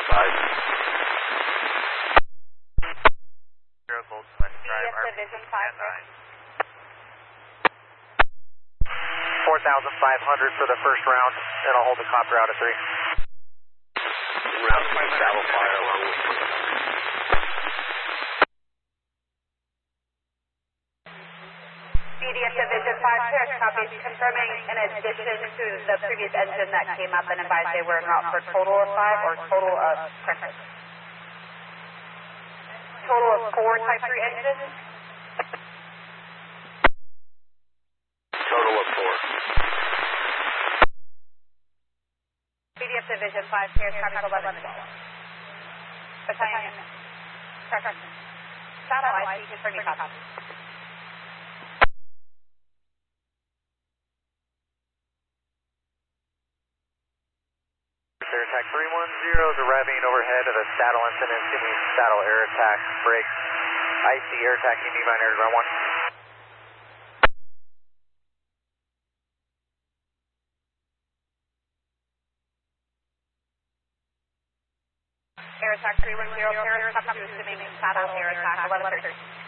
Division 4,500 for the first round, and I'll hold the copter out at 3. Round 2, saddle fire along with BDS Division 5 clear, copy, confirming in addition to the previous engine that came up and advised they were en route for a total of 5 or total of, total of 4 Type 3 engines? total of 4. BDS Division 5 clear, copy, 11. Battalion, satellite, confirming copy. Air attack 310 is arriving overhead of a saddle incident, assuming saddle air attack, brakes, IC air attack, you need my air to ground 1. Air attack 310, Paris, top to assuming saddle air attack, 1130.